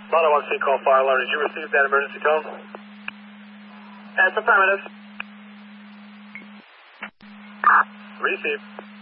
Mono 1C, call fire alarm. Did you receive that emergency tone? That's affirmative. Receive.